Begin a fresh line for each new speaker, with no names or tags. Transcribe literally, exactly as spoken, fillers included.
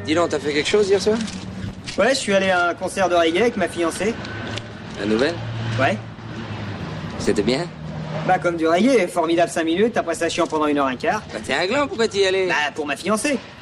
Dis donc, t'as fait quelque chose hier soir?
Ouais, je suis allé à un concert de reggae avec ma fiancée.
La nouvelle?
Ouais.
C'était bien?
Bah, comme du reggae, formidable cinq minutes, après ça chiant pendant une heure un quart.
Bah, t'es un gland, pourquoi t'y allais?
Bah, pour ma fiancée.